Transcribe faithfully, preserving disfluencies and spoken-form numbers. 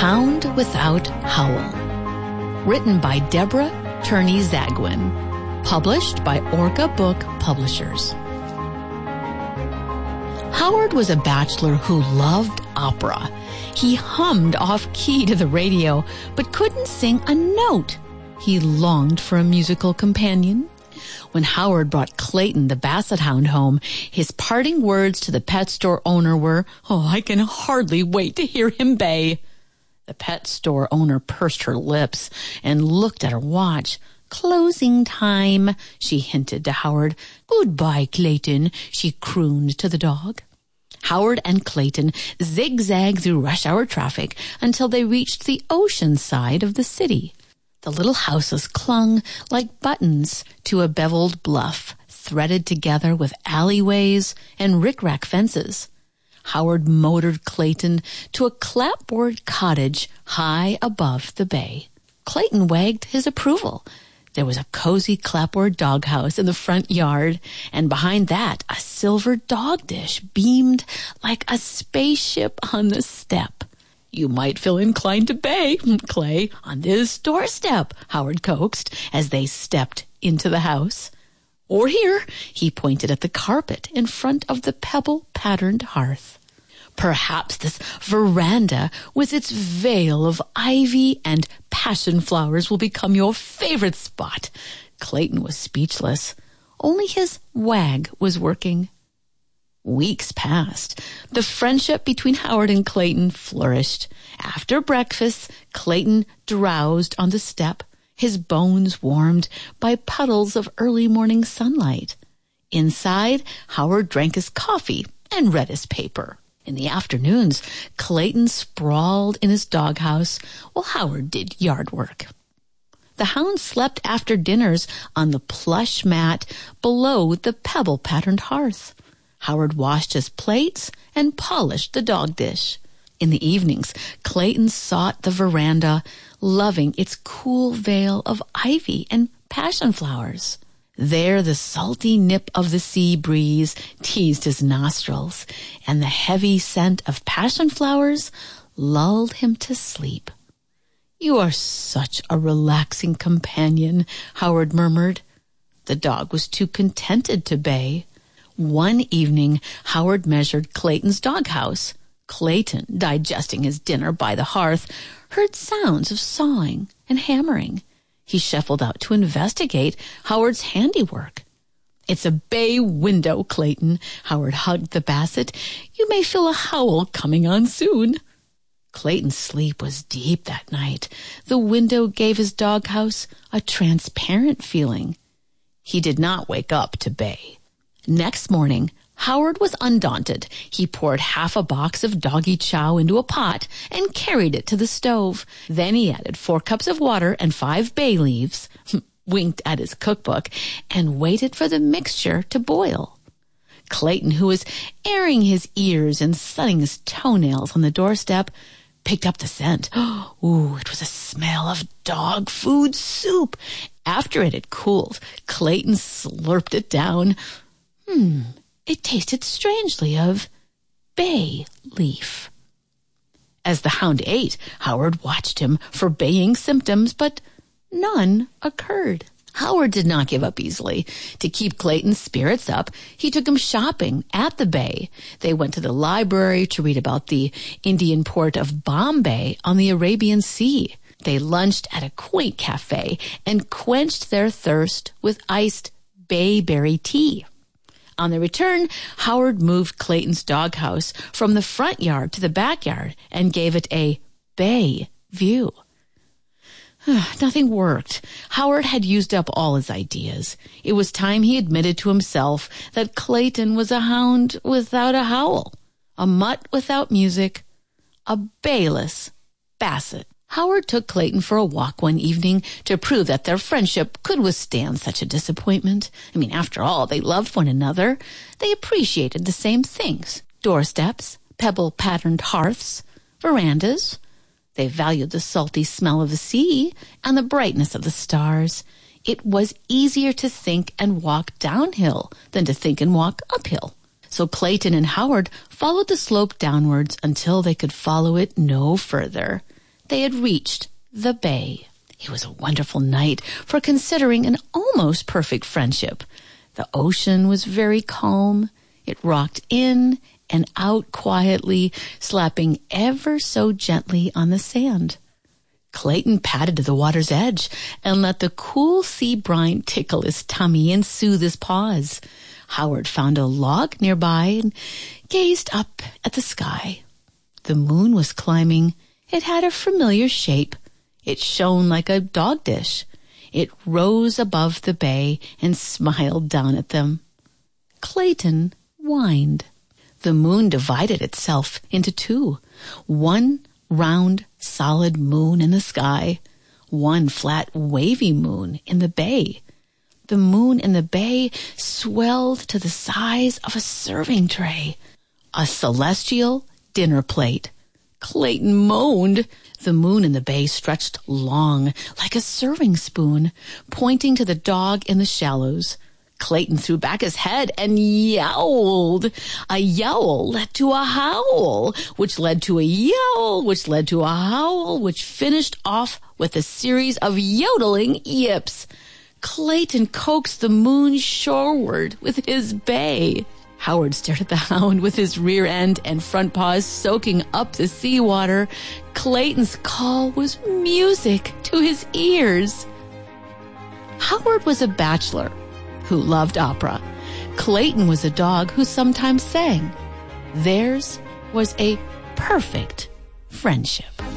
Hound Without Howl. Written by Deborah Turney Zagwin. Published by Orca Book Publishers. Howard was a bachelor who loved opera. He hummed off-key to the radio, but couldn't sing a note. He longed for a musical companion. When Howard brought Clayton the Basset Hound home, his parting words to the pet store owner were, "Oh, I can hardly wait to hear him bay." The pet store owner pursed her lips and looked at her watch. "Closing time," she hinted to Howard. "Goodbye, Clayton," she crooned to the dog. Howard and Clayton zigzagged through rush hour traffic until they reached the ocean side of the city. The little houses clung like buttons to a beveled bluff, threaded together with alleyways and rick-rack fences. Howard motored Clayton to a clapboard cottage high above the bay. Clayton wagged his approval. There was a cozy clapboard doghouse in the front yard, and behind that a silver dog dish beamed like a spaceship on the step. "You might feel inclined to bay, Clay, on this doorstep," Howard coaxed as they stepped into the house. "Or here," he pointed at the carpet in front of the pebble-patterned hearth. "Perhaps this veranda with its veil of ivy and passion flowers will become your favorite spot." Clayton was speechless. Only his wag was working. Weeks passed. The friendship between Howard and Clayton flourished. After breakfast, Clayton drowsed on the step, his bones warmed by puddles of early morning sunlight. Inside, Howard drank his coffee and read his paper. In the afternoons, Clayton sprawled in his doghouse while Howard did yard work. The hound slept after dinners on the plush mat below the pebble-patterned hearth. Howard washed his plates and polished the dog dish. In the evenings, Clayton sought the veranda, loving its cool veil of ivy and passion flowers. There the salty nip of the sea breeze teased his nostrils, and the heavy scent of passion flowers lulled him to sleep. "You are such a relaxing companion," Howard murmured. The dog was too contented to bay. One evening, Howard measured Clayton's doghouse. Clayton, digesting his dinner by the hearth, heard sounds of sawing and hammering. He shuffled out to investigate Howard's handiwork. "It's a bay window, Clayton." Howard hugged the basset. "You may feel a howl coming on soon." Clayton's sleep was deep that night. The window gave his doghouse a transparent feeling. He did not wake up to bay. Next morning, Howard was undaunted. He poured half a box of doggy chow into a pot and carried it to the stove. Then he added four cups of water and five bay leaves, winked at his cookbook, and waited for the mixture to boil. Clayton, who was airing his ears and sunning his toenails on the doorstep, picked up the scent. Ooh, it was a smell of dog food soup. After it had cooled, Clayton slurped it down. Hmm, it tasted strangely of bay leaf. As the hound ate, Howard watched him for baying symptoms, but none occurred. Howard did not give up easily. To keep Clayton's spirits up, he took him shopping at the bay. They went to the library to read about the Indian port of Bombay on the Arabian Sea. They lunched at a quaint cafe and quenched their thirst with iced bayberry tea. On the return, Howard moved Clayton's doghouse from the front yard to the backyard and gave it a bay view. Nothing worked. Howard had used up all his ideas. It was time he admitted to himself that Clayton was a hound without a howl, a mutt without music, a bayless basset. Howard took Clayton for a walk one evening to prove that their friendship could withstand such a disappointment. I mean, after all, they loved one another. They appreciated the same things: doorsteps, pebble-patterned hearths, verandas. They valued the salty smell of the sea and the brightness of the stars. It was easier to think and walk downhill than to think and walk uphill. So Clayton and Howard followed the slope downwards until they could follow it no further. they had reached the bay. It was a wonderful night for considering an almost perfect friendship. The ocean was very calm. It rocked in and out quietly, slapping ever so gently on the sand. Clayton padded to the water's edge and let the cool sea brine tickle his tummy and soothe his paws. Howard found a log nearby and gazed up at the sky. The moon was climbing. It had a familiar shape. It shone like a dog dish. It rose above the bay and smiled down at them. Clayton whined. The moon divided itself into two. One round, solid moon in the sky. One flat, wavy moon in the bay. The moon in the bay swelled to the size of a serving tray. A celestial dinner plate. Clayton moaned. The moon in the bay stretched long, like a serving spoon, pointing to the dog in the shallows. Clayton threw back his head and yowled. A yowl led to a howl, which led to a yowl, which led to a howl, which finished off with a series of yodeling yips. Clayton coaxed the moon shoreward with his bay. Howard stared at the hound with his rear end and front paws soaking up the seawater. Clayton's call was music to his ears. Howard was a bachelor who loved opera. Clayton was a dog who sometimes sang. Theirs was a perfect friendship.